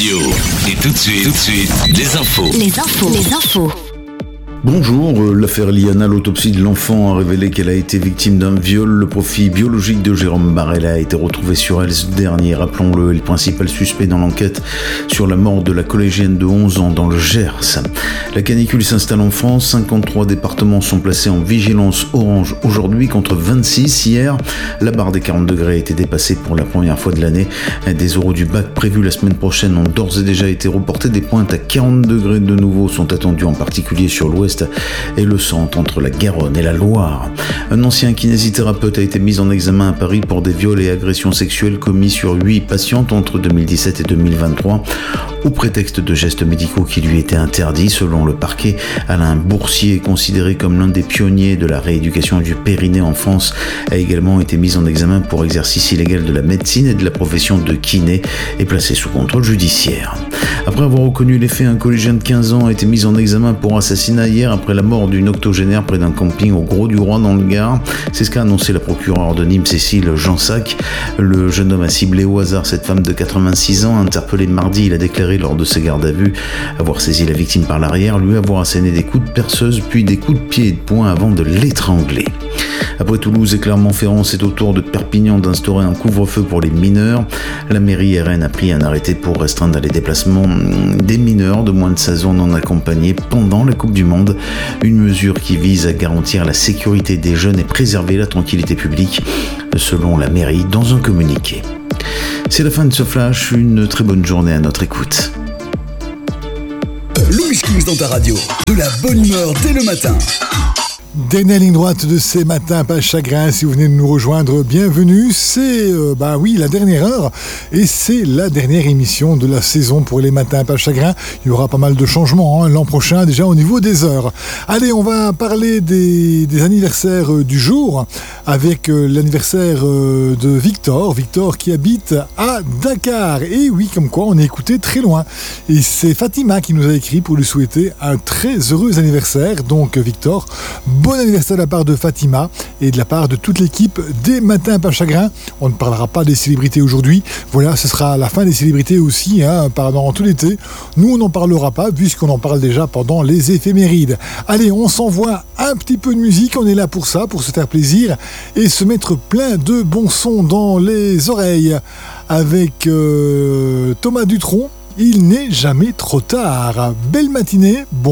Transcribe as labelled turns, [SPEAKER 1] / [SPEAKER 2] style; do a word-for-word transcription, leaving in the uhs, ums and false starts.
[SPEAKER 1] Radio. Et tout de suite, tout de suite, les infos.
[SPEAKER 2] Les infos. Les infos.
[SPEAKER 3] Bonjour, l'affaire Liana, l'autopsie de l'enfant a révélé qu'elle a été victime d'un viol. Le profil biologique de Jérôme Barrella a été retrouvé sur elle. Ce dernier, rappelons-le, est le principal suspect dans l'enquête sur la mort de la collégienne de onze ans dans le Gers. La canicule s'installe en France. cinquante-trois départements sont placés en vigilance orange aujourd'hui contre vingt-six hier. La barre des quarante degrés a été dépassée pour la première fois de l'année. Des oraux du bac prévus la semaine prochaine ont d'ores et déjà été reportés. Des pointes à quarante degrés de nouveau sont attendues, en particulier sur l'ouest et le centre, entre la Garonne et la Loire. Un ancien kinésithérapeute a été mis en examen à Paris pour des viols et agressions sexuelles commis sur huit patientes entre deux mille dix-sept et deux mille vingt-trois, au prétexte de gestes médicaux qui lui étaient interdits. Selon le parquet, Alain Boursier, considéré comme l'un des pionniers de la rééducation du périnée en France, a également été mis en examen pour exercice illégal de la médecine et de la profession de kiné et placé sous contrôle judiciaire. Après avoir reconnu les faits, un collégien de quinze ans a été mis en examen pour assassinat hier après la mort d'une octogénaire près d'un camping au Grau-du-Roi dans le Gard. C'est ce qu'a annoncé la procureure de Nîmes, Cécile Jansac. Le jeune homme a ciblé au hasard cette femme de quatre-vingt-six ans. Interpellé mardi, il a déclaré lors de ses gardes à vue avoir saisi la victime par l'arrière, lui avoir asséné des coups de perceuse puis des coups de pied et de poing avant de l'étrangler. Après Toulouse et Clermont-Ferrand, c'est au tour de Perpignan d'instaurer un couvre-feu pour les mineurs. La mairie R N a pris un arrêté pour restreindre les déplacements des mineurs de moins de seize ans non accompagnés pendant la Coupe du Monde. Une mesure qui vise à garantir la sécurité des jeunes et préserver la tranquillité publique, selon la mairie dans un communiqué. C'est la fin de ce flash, une très bonne journée à notre écoute.
[SPEAKER 4] Louis Kings dans ta radio, de la bonne humeur dès le matin.
[SPEAKER 5] Dernière ligne droite de ces matins, pas de chagrin, si vous venez de nous rejoindre, bienvenue. C'est, euh, bah oui, la dernière heure et c'est la dernière émission de la saison pour les matins, pas de chagrin. Il y aura pas mal de changements hein, l'an prochain, déjà au niveau des heures. Allez, on va parler des, des anniversaires euh, du jour avec euh, l'anniversaire euh, de Victor. Victor qui habite à Dakar. Et oui, comme quoi, on est écouté très loin. Et c'est Fatima qui nous a écrit pour lui souhaiter un très heureux anniversaire. Donc, Victor, bon anniversaire de la part de Fatima et de la part de toute l'équipe des Matins Pas Chagrin. On ne parlera pas des célébrités aujourd'hui. Voilà, ce sera la fin des célébrités aussi, hein, pendant tout l'été. Nous, on n'en parlera pas puisqu'on en parle déjà pendant les éphémérides. Allez, on s'envoie un petit peu de musique. On est là pour ça, pour se faire plaisir et se mettre plein de bons sons dans les oreilles avec euh, Thomas Dutronc. Il n'est jamais trop tard. Belle matinée. Bon